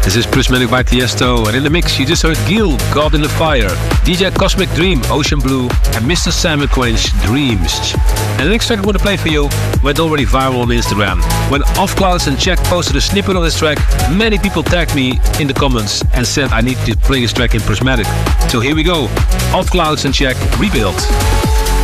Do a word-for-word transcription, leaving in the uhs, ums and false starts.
This is Prismatic by Tiesto, and in the mix you just heard Gil, God in the Fire, D J Cosmic Dream, Ocean Blue, and Mister Sam McQuain's Dreams. And the next track I'm going to play for you went already viral on Instagram. When Off Clouds and Check posted a snippet of this track, many people tagged me in the comments and said I need to play this track in Prismatic. So here we go, Off Clouds and Check, Rebuild.